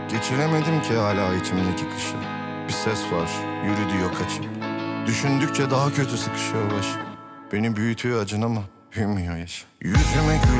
Geçiremedim ki hala içimdeki kışı. Bir ses var, yürü diyor kaçıp. Düşündükçe daha kötü sıkışıyor baş. Beni büyütüyor acın ama büyümüyor yaş. Yüzüme gül